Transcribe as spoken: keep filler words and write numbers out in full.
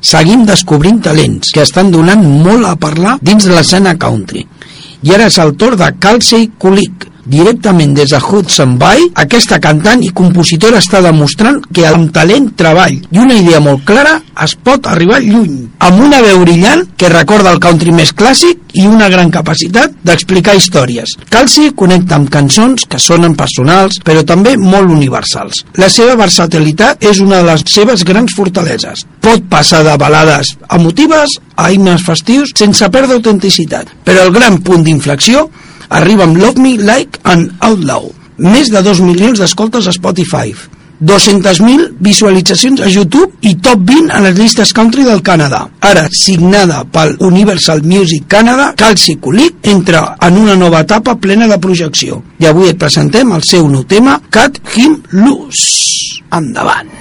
seguim descobrint talents que estan donant molt a parlar dins de l'escena country. I ara és el torn de Kelsey Kulik. Directament des de Hudson Bay, aquesta cantant i compositora està demostrant que amb talent, treball i una idea molt clara es pot arribar lluny. Amb una veu brillant que recorda el country més clàssic i una gran capacitat d'explicar històries. Kelsey connecta amb cançons que sonen personals, però també molt universals. La seva versatilitat és una de les seves grans fortaleses. Pot passar de balades emotives a himnes festius sense perdre autenticitat. Però el gran punt d'inflexió arriba amb Love Me Like an Outlaw. Més de dos milions d'escoltes a Spotify, dos-centes mil visualitzacions a YouTube i top vint a les llistes country del Canadà. Ara, signada pel Universal Music Canada, Kelsey Kulik entra en una nova etapa plena de projecció. I avui et presentem el seu nou tema, Cut Him Loose. Endavant!